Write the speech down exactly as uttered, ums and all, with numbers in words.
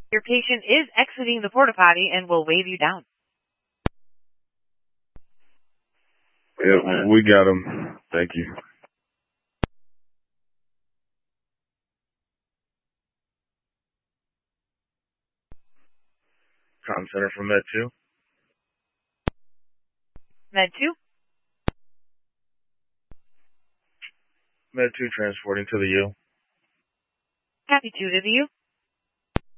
Your patient is exiting the porta potty and will wave you down. Yeah, we got him. Thank you. Com Center for Med two. Med two? Med two transporting to the U. Happy to to the U.